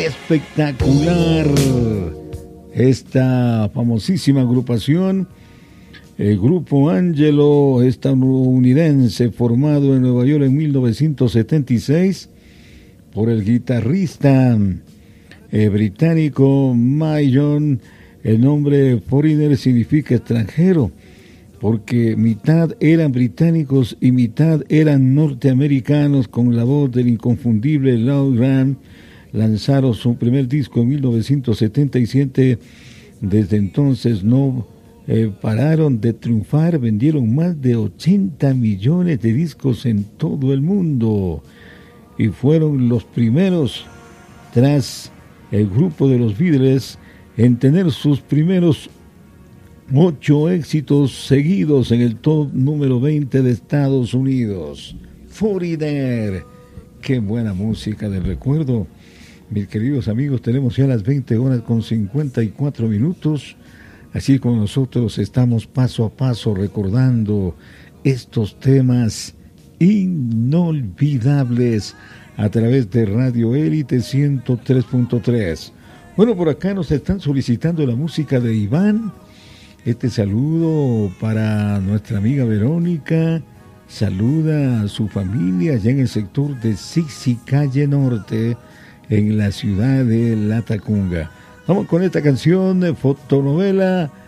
espectacular esta famosísima agrupación, el Grupo Angelo, estadounidense, formado en Nueva York en 1976 por el guitarrista británico Mayon. El nombre Foreigner significa extranjero, porque mitad eran británicos y mitad eran norteamericanos. Con la voz del inconfundible Lou Gramm lanzaron su primer disco en 1977. Desde entonces no pararon de triunfar, vendieron más de 80 millones de discos en todo el mundo y fueron los primeros, tras el grupo de los Beatles, en tener sus primeros 8 éxitos seguidos en el top número 20 de Estados Unidos. Foreigner, qué buena música de recuerdo. Mis queridos amigos, tenemos ya las 20 horas con 54 minutos. Así como nosotros estamos paso a paso recordando estos temas inolvidables a través de Radio Élite 103.3. Bueno, por acá nos están solicitando la música de Iván. Este saludo para nuestra amiga Verónica. Saluda a su familia allá en el sector de Sixi, calle Norte, en la ciudad de Latacunga. Vamos con esta canción de fotonovela